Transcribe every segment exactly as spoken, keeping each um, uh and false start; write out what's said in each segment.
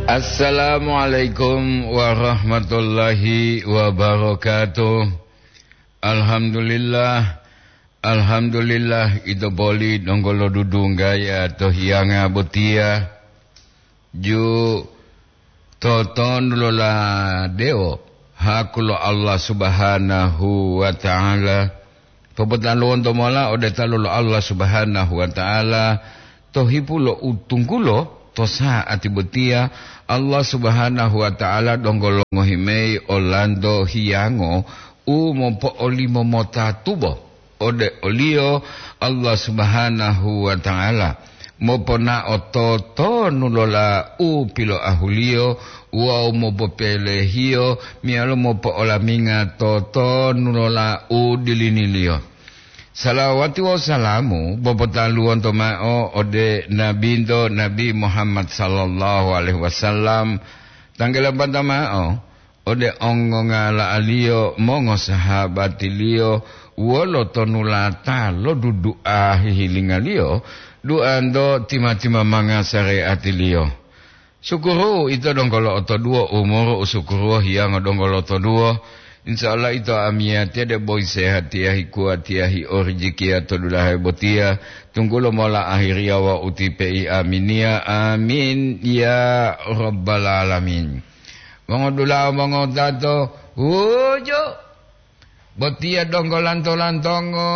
Assalamualaikum warahmatullahi wabarakatuh. Alhamdulillah, alhamdulillah itu boli donggolo dudung gaya to hianga botia ju toton lola deo hakulo Allah subhanahu wa ta'ala pebetan luon to mola ode talulo Allah subhanahu wa ta'ala to hipulo utungkulo to saat botia Allah subhanahu wa ta'ala donggolo ngohimei olando hiango u mompo oli momota tubo ode olio Allah subhanahu wa ta'ala mopona ototo nulola u pilo ahulio wa mopo pele hio mialo mopo olaminga toto nulola u dilinilio. Salawati wa salamu bobotaluan tomao ode nabindo Nabi Muhammad sallallahu alaihi wasallam tanggalan bantamao ode ongonga la alio mongo sahabatilio wolo tonulata lo dudu ahihilingalio duando tima-tima manga syariatilio. Syukuru itu donggolo oto duo umur syukuru hiang donggolo oto duo. InsyaAllah itu amia tiada boy sehat tiahi kuat tiahi orjiki atau dulahi botia tunggu lo mola akhiria wa utipi aminia amin ya rabbal alamin. Mongodulah mongodato ujo botia donggo lanto-lantongo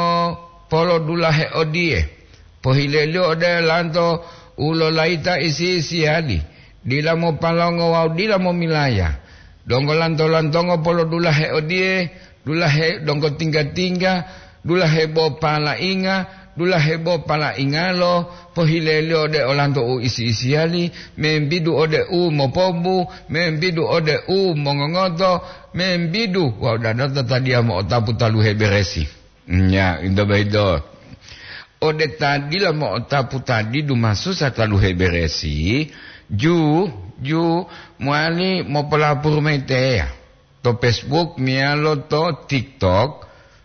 polo dulahi odie pohilelio ode lanto ulo laita isi isi hadi dilamo palongo wau dilamo milaya donggo lanto-lantongo polo dulahe odie, dulahe donggo tingga-tingga, dulahe bo pala inga, dulahe bo pala ingalo, pohilele ode olanto u isi-isiali, membidu ode u mopobu, membidu ode u mongongoto, membidu, wow dadata tadi amo otapu taluhe beresi. Ya, indo baido. Ode tadi lah mo otapu tadi du masu sataluhe beresi, ju ju muali mo pelapur mete ya to Facebook mialo to TikTok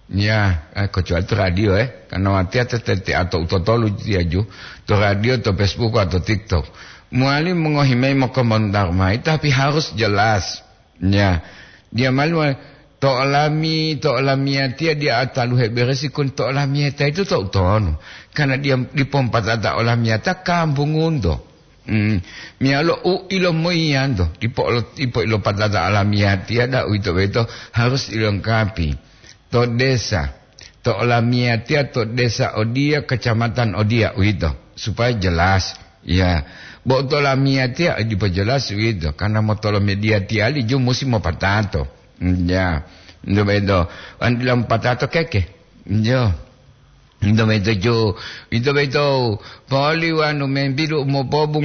ya eh, kecuali to radio eh karena mati atau atau utotolu dia ju to radio to Facebook atau TikTok muali mengohimai mau komentar mai tapi harus jelas ya dia malu to alami to alami dia dia atalu beresi kun to alami itu to ton karena dia dipompat ada alami ta kampung undo. Hmm, mialo u ilo moyando tipo tipo ilo patata alamiah tiada itu itu harus dilengkapi to desa to alamiah tiada to desa Odia kecamatan Odia itu supaya jelas ya bo to alamiah tiada diperjelas itu karena motolo media tiali ju musim mau patato ya itu itu andilam patato keke jo Ito ba ito jo, ito ba ito, pauliwan umembiru mo pobung,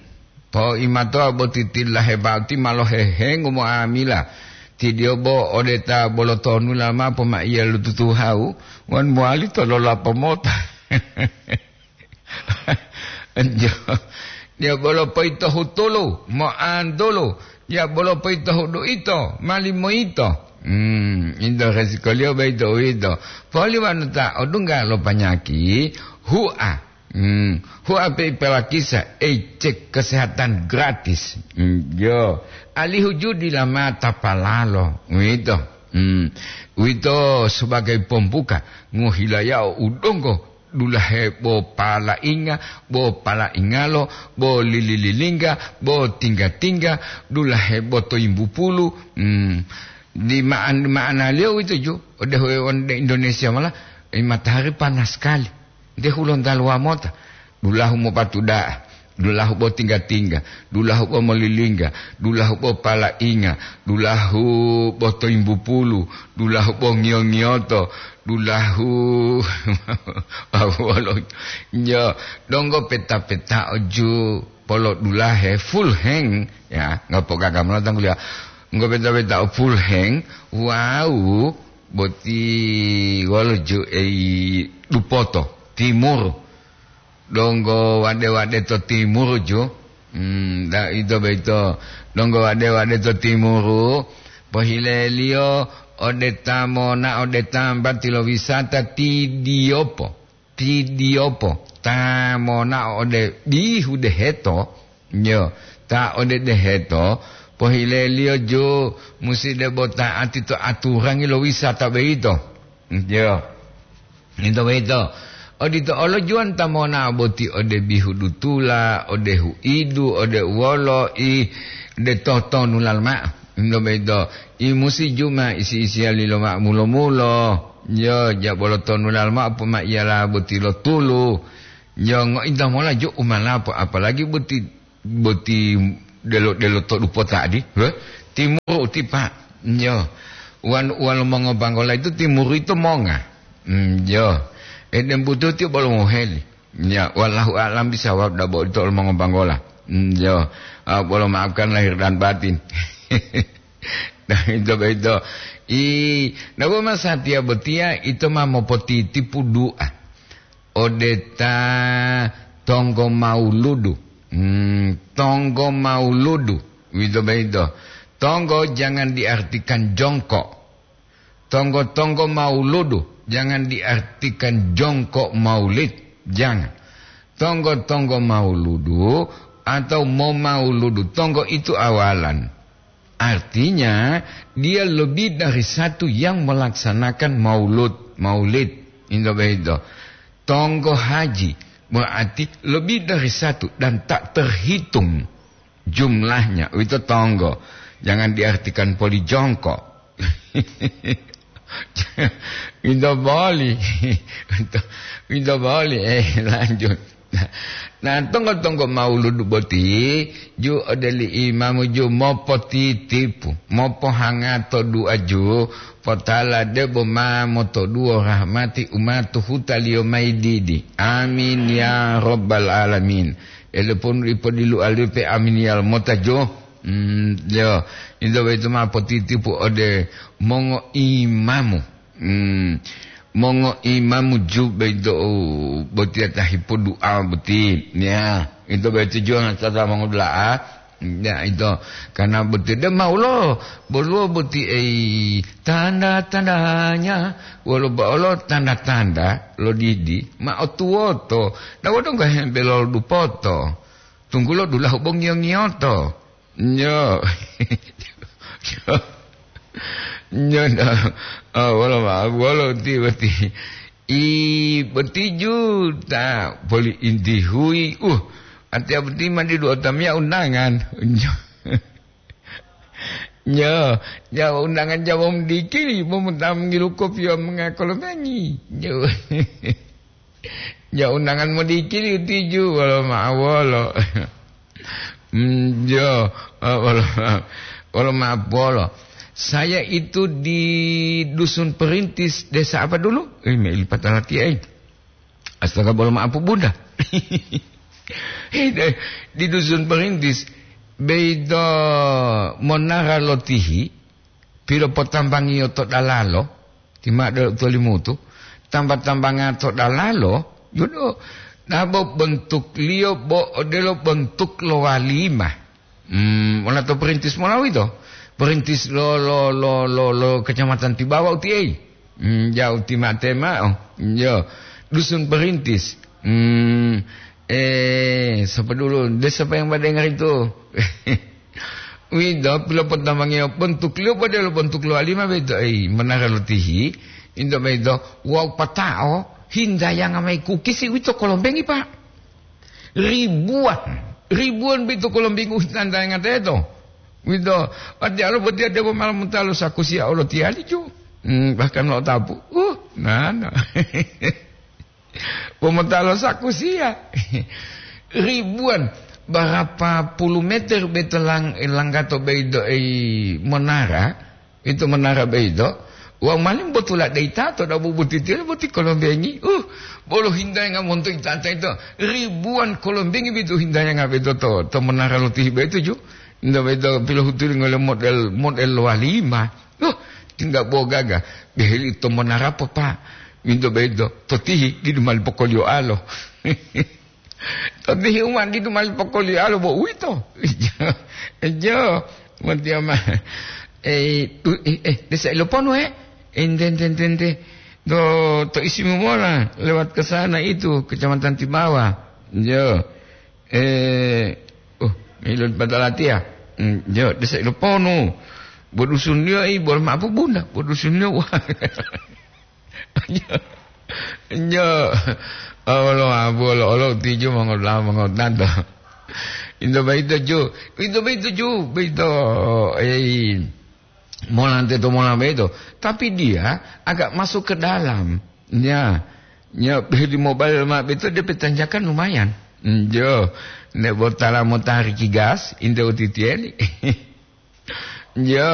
po imato abo titil lahebati malo heheng umo amila, tidio bo odeta bolotonu lama po maiya lututuhau, wan muali tolola pomota. Jo, dia bolo po ito hutulu, mo andolo, dia bolo po ito hudu ito, mali mo ito. Hmm, itu resiko ba itu itu. Poli wanita odunga lo panyaki hua. Hmm, hua pe pelakisa eh cek kesehatan gratis. Hmm, yo. Ali hujudi lama tapalalo. Itu. Hmm, itu sebagai pembuka nguhilaya udongo dulahe bo pala inga, bo pala ingalo, bo lilililinga, bo tingga-tingga, dulahe bo toimbu pulu. Hmm. Di maan mana leo itu ju udah di Indonesia malah eh, matahari panas sekali dia hulon dalwa mota dulahu mo patuda dulahu bo tingga-tingga dulahu bo melilingga dulahu bo pala inga dulahu bo toimbu pulu dulahu bo ngiong-ngioto dulahu awalo yo donggo peta-peta oju polo dulahe full hang ya ngapo kagak melatang kuliah nggak beda-beda full hang wow boti walojo eh dupoto timur donggo wade-wade to timur jo hmm da itu beto donggo wade-wade to timur pohilelio odeta mona odeta batilo wisata tidiopo tidiopo tamona ode bihude heto Yo, tak ode deh itu. Pohilelio jo mesti de bota ati to aturan lo wisata beito. Yo. Itu beito. Odi to olo juan tamona boti ode bihudutula, ode huidu, ode wolo i de toto nulal ma. Itu beito. I musi juma isi isi alilo mak mulo mulo. Yo, ja bolo to nulal ma apa mak ialah boti lo tulu. Yo ngok indah mola jo umala apa apalagi boti boti delo delo to lupa tadi, huh? Timur tipa, yo, wan wan mongo Banggola itu timur itu monga, hmm, yo, edem butuh tu belum mohel, ya, wallahu alam bisa wab dah bawa itu mongo Banggola, hmm, yo, uh, boleh maafkan lahir dan batin, dah itu itu, i, nago masa tia betia itu mah mau poti tipu dua, odeta tonggo mauludu. Hmm, tonggo mauludu, itu begitu. Tonggo jangan diartikan jongkok. Tonggo-tonggo mauludu jangan diartikan jongkok maulid, jangan. Tonggo-tonggo mauludu atau mau mauludu, tonggo itu awalan. Artinya dia lebih dari satu yang melaksanakan maulud, maulid, itu begitu. Tonggo haji berarti lebih dari satu dan tak terhitung jumlahnya. Itu tonggo. Jangan diartikan poli jongkok. Itu boleh. Itu boleh. Eh lanjut. Nah tonggo-tonggo maulud boti ju adeli imam ju mopo titipu mopo hangato dua ju potala debo ma moto dua rahmati umatu hutalio maididi amin ya rabbal alamin elepon ripodilu alipe amin ya motajo hmm yo indo itu ma potitipu ode mongo imamu hmm mongo imamu jube do boti atahipu doa boti ya itu berarti juang kata mongo doa ya itu karena boti de maulo bolu boti eh tanda-tandanya walau bolo tanda-tanda lo didi ma otuoto da wodo ga hembelo dupoto tunggu lo dula hubung nyonyoto nyo nyo oh wala ma wala ti beti i beti juta poli inti hui uh ati beti mandi dua tamia undangan nyo nyo ya undangan jawab dikiri memutam ngilukup yo mengakolongi nyo ya undangan mau dikiri tiju wala ma wala nyo wala wala ma wala. Saya itu di dusun perintis desa apa dulu? Eh, lipat hati eh. Astaga boleh maaf bunda. Di dusun perintis beda monara lotihi piro potambangi otot dalalo timak do tolimutu tambah tambang otot dalalo yudo nabo bentuk lio bo odelo bentuk lo walima. Hmm, mana to perintis Malawi to? Perintis lo lo lo lo lo kecamatan Tibawa uti eh hmm, jauh timak tema oh yo dusun perintis hmm, eh siapa dulu desa apa yang pada dengar itu wido pilo pertamanya bentuk lo pada lo bentuk lo alima bedo eh menara lotihi indo bedo wow patao hinda yang amai kukis itu kolombengi pak ribuan ribuan beto kolombengi tanda yang ada itu wido adi alo bodi ada malam mutalo sakusia olo tiali ju hmm, bahkan lo tapu uh nah nah pemutalo sakusia ribuan berapa puluh meter betelang langgato beido eh menara itu menara beido uang maling betul ada itato da bubuti tiel buti kolombengi uh bolo hindai ngamonto itata itu ribuan kolombengi begitu hindai ngabedo to to menara lutih begitu ju nda bedo pilo hutul ngole model model walima oh tinggal boga gaga beheli to menara papa indo bedo totihi di dumal pokolio alo totihi uman di dumal pokolio alo bo wito jo matiama eh eh desa Ilopono eh enten enten enten do to isi mola lewat ke sana itu kecamatan Tibawa jo eh oh Ilun pada latih. Hmm, yo desek lepo nu. Bodusun dia i bol mak apa bunda. Bodusun dia. Yo. Allah abu Allah Allah tiju mangotlah mangotan tu. Indo baito ju. Indo baito ju. Baito. Eh. Molante tu mola baito. Tapi dia agak masuk ke dalam. Ya. Ya di mobile mak baito dia petanjakan lumayan. Jo. Nek botala motari gas. Indo utitian. Jo.